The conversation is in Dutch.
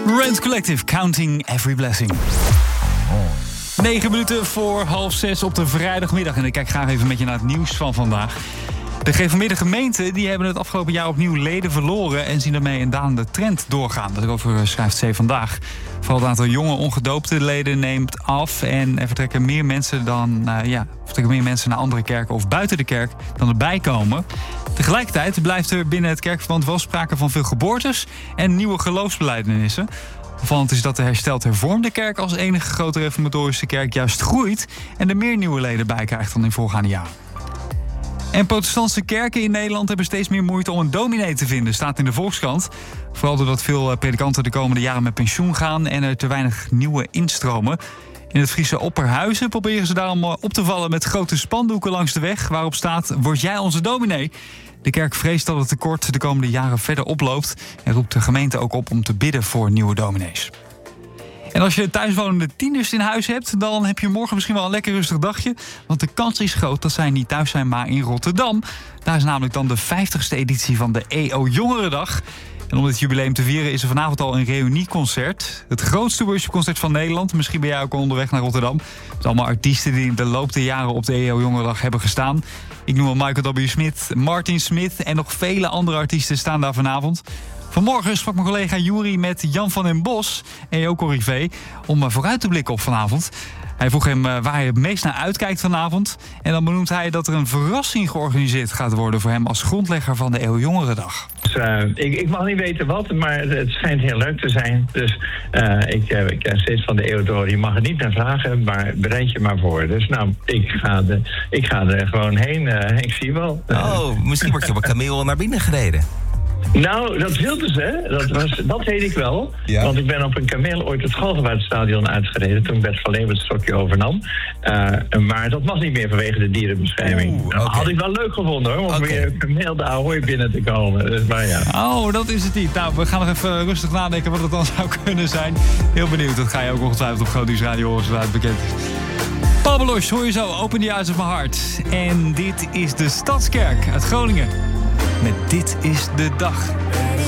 Rent Collective, Counting Every Blessing. 9 minuten voor 5:30 op de vrijdagmiddag. En ik kijk graag even met je naar het nieuws van vandaag. De gereformeerde gemeenten die hebben het afgelopen jaar opnieuw leden verloren en zien daarmee een dalende trend doorgaan. Daarover schrijft C Vandaag. Vooral het aantal jonge ongedoopte leden neemt af en er vertrekken meer mensen naar andere kerken of buiten de kerk dan erbij komen. Tegelijkertijd blijft er binnen het kerkverband wel sprake van veel geboortes en nieuwe geloofsbelijdenissen. Opvallend is dat de hersteld hervormde kerk als enige grote reformatorische kerk juist groeit en er meer nieuwe leden bij krijgt dan in voorgaande jaren. En protestantse kerken in Nederland hebben steeds meer moeite om een dominee te vinden, staat in de Volkskrant. Vooral doordat veel predikanten de komende jaren met pensioen gaan en er te weinig nieuwe instromen. In het Friese Opperhuizen proberen ze daarom op te vallen met grote spandoeken langs de weg waarop staat: "Word jij onze dominee?" De kerk vreest dat het tekort de komende jaren verder oploopt en roept de gemeente ook op om te bidden voor nieuwe dominees. En als je thuiswonende tieners in huis hebt, dan heb je morgen misschien wel een lekker rustig dagje. Want de kans is groot dat zij niet thuis zijn, maar in Rotterdam. Daar is namelijk dan de 50ste editie van de EO Jongerendag. En om dit jubileum te vieren is er vanavond al een reunieconcert. Het grootste worshipconcert van Nederland. Misschien ben jij ook al onderweg naar Rotterdam. Met allemaal artiesten die in de loop der jaren op de EO Jongerendag hebben gestaan. Ik noem wel Michael W. Smith, Martin Smith en nog vele andere artiesten staan daar vanavond. Vanmorgen sprak mijn collega Juri met Jan van den Bos, EO-corrivé, om vooruit te blikken op vanavond. Hij vroeg hem waar hij het meest naar uitkijkt vanavond. En dan benoemt hij dat er een verrassing georganiseerd gaat worden voor hem als grondlegger van de EO Jongerendag. Dus, ik mag niet weten wat, maar het schijnt heel leuk te zijn. Dus ik krijg steeds van de EO, je mag het niet naar vragen, maar bereid je maar voor. Dus nou, ik ga er gewoon heen. Ik zie wel. Misschien word je op een kameel naar binnen gereden. Nou, dat wilden ze. Dat weet ik wel. Ja. Want ik ben op een kameel ooit het Galgenwaardstadion uitgereden toen Bert van Leeuwen het stokje overnam. Maar dat mag niet meer vanwege de dierenbescherming. Dat had ik wel leuk gevonden hoor, om weer een kameel de Ahoy binnen te komen. Dus, maar ja. Oh, dat is het niet. Nou, we gaan nog even rustig nadenken wat het dan zou kunnen zijn. Heel benieuwd. Dat ga je ook ongetwijfeld op Groot Nieuws Radio horen zodra het bekend is. Paul Belosh, hoor je zo. Open the eyes of my heart. En dit is de Stadskerk uit Groningen. Met Dit is de Dag.